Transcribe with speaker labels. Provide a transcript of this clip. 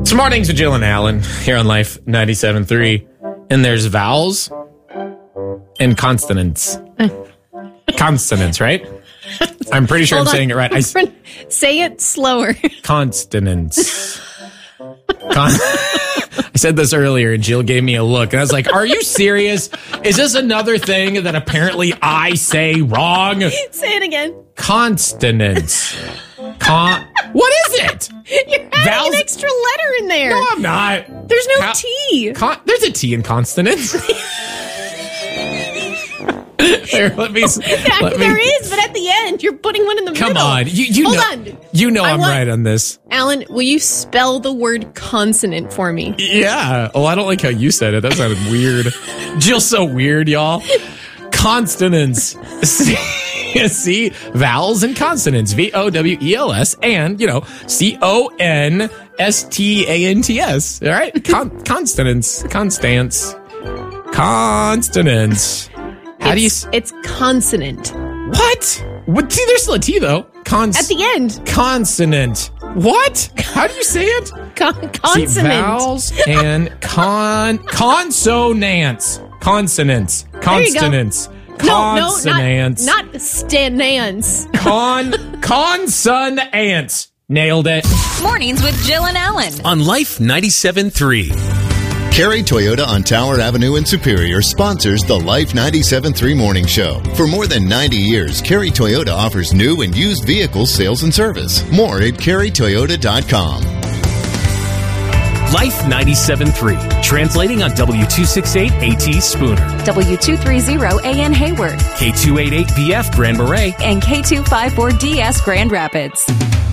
Speaker 1: It's Mornings with Jill and Alan here on Life 97.3. And there's vowels and consonants. Consonants, right? I'm pretty sure I'm saying it right.
Speaker 2: Say it slower.
Speaker 1: Consonants. I said this earlier and Jill gave me a look. And I was like, are you serious? Is this another thing that apparently I say wrong?
Speaker 2: Say it again.
Speaker 1: Consonants. What is it?
Speaker 2: You're adding an extra letter in there.
Speaker 1: No, I'm not.
Speaker 2: There's no T.
Speaker 1: There's a T in consonants. There, let me.
Speaker 2: There is, but at the end, you're putting one in the middle.
Speaker 1: Come on. Hold on. You know I'm right on this.
Speaker 2: Alan, will you spell the word consonant for me?
Speaker 1: Yeah. Oh, I don't like how you said it. That sounded weird. Jill's so weird, y'all. Consonants. See? Vowels and consonants. VOWELS and, CONSTANTS. All right? Consonants. Constants. Consonants. How do you...
Speaker 2: It's consonant.
Speaker 1: What? See, there's still a T, though.
Speaker 2: At the end.
Speaker 1: Consonant. What? How do you say it?
Speaker 2: Consonant.
Speaker 1: See, vowels and consonants. Consonants. Consonants. Consonants.
Speaker 2: Not stanans.
Speaker 1: Consonants. Nailed it.
Speaker 3: Mornings with Jill and Alan
Speaker 4: on Life 97.3.
Speaker 5: Carey Toyota on Tower Avenue in Superior sponsors the Life 97.3 Morning Show. For more than 90 years, Carey Toyota offers new and used vehicle sales and service. More at CareyToyota.com.
Speaker 4: Life 97.3, translating on W268 AT Spooner,
Speaker 3: W230 AN Hayward,
Speaker 4: K288BF Grand Marais,
Speaker 3: and K254DS Grand Rapids.